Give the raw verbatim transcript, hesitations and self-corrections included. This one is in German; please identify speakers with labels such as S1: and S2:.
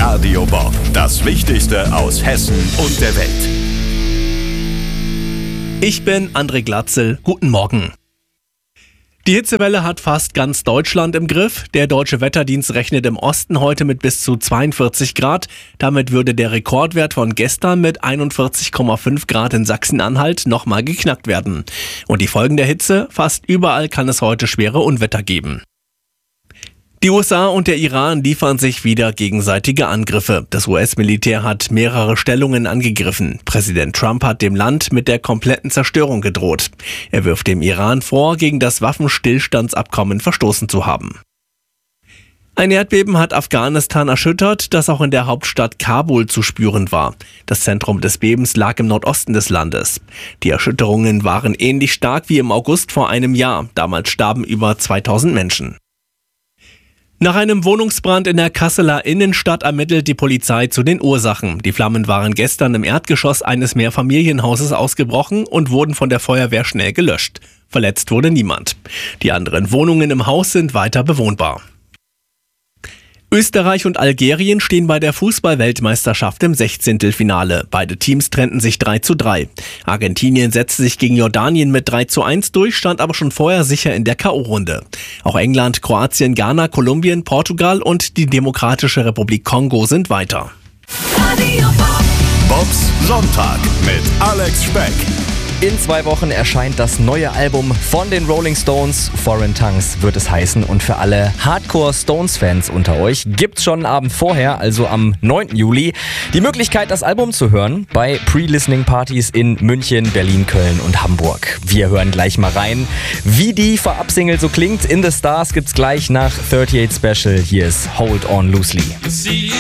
S1: Radio Bob. Das Wichtigste aus Hessen und der Welt.
S2: Ich bin André Glatzel. Guten Morgen. Die Hitzewelle hat fast ganz Deutschland im Griff. Der Deutsche Wetterdienst rechnet im Osten heute mit bis zu zweiundvierzig Grad. Damit würde der Rekordwert von gestern mit einundvierzig Komma fünf Grad in Sachsen-Anhalt nochmal geknackt werden. Und die Folgen der Hitze? Fast überall kann es heute schwere Unwetter geben. Die U S A und der Iran liefern sich wieder gegenseitige Angriffe. Das U S-Militär hat mehrere Stellungen angegriffen. Präsident Trump hat dem Land mit der kompletten Zerstörung gedroht. Er wirft dem Iran vor, gegen das Waffenstillstandsabkommen verstoßen zu haben. Ein Erdbeben hat Afghanistan erschüttert, das auch in der Hauptstadt Kabul zu spüren war. Das Zentrum des Bebens lag im Nordosten des Landes. Die Erschütterungen waren ähnlich stark wie im August vor einem Jahr. Damals starben über zweitausend Menschen. Nach einem Wohnungsbrand in der Kasseler Innenstadt ermittelt die Polizei zu den Ursachen. Die Flammen waren gestern im Erdgeschoss eines Mehrfamilienhauses ausgebrochen und wurden von der Feuerwehr schnell gelöscht. Verletzt wurde niemand. Die anderen Wohnungen im Haus sind weiter bewohnbar. Österreich und Algerien stehen bei der Fußball-Weltmeisterschaft im Sechzehntelfinale. Beide Teams trennten sich drei zu drei. Argentinien setzte sich gegen Jordanien mit drei zu eins durch, stand aber schon vorher sicher in der K O-Runde. Auch England, Kroatien, Ghana, Kolumbien, Portugal und die Demokratische Republik Kongo sind weiter.
S1: Bobs Sonntag mit Alex Speck.
S3: In zwei Wochen erscheint das neue Album von den Rolling Stones. Foreign Tongues wird es heißen. Und für alle Hardcore-Stones-Fans unter euch gibt's schon einen Abend vorher, also am neunten Juli, die Möglichkeit, das Album zu hören bei Pre-Listening-Partys in München, Berlin, Köln und Hamburg. Wir hören gleich mal rein, wie die Vorab-Single so klingt. In the Stars gibt's gleich nach achtundvierzig Special. Hier ist Hold On Loosely.